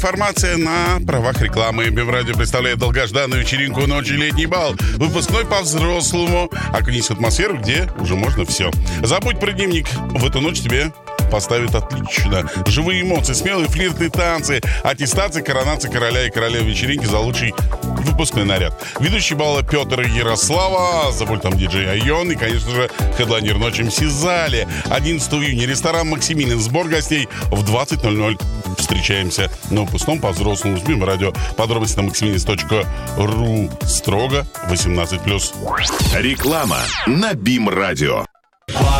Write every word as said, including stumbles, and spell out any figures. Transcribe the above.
Информация на правах рекламы. Бимрадио представляет долгожданную вечеринку «Ночи летний бал». Выпускной по-взрослому. Окунись в атмосферу, где уже можно все. Забудь про дневник. В эту ночь тебе поставят отлично. Живые эмоции, смелые флирты, танцы, аттестация, коронация короля и королевы вечеринки за лучший выпускной наряд. Ведущий бала Петр Ярослава, за пультом диджей Айон и, конечно же, хедлайнер ночи МС Зале. одиннадцатого июня ресторан «Максимилиан». Сбор гостей в двадцать ноль ноль. Встречаемся на выпускном по-взрослому с Бимрадио. Подробности на максимилианс точка ру. Строго восемнадцать плюс. Реклама на Бимрадио.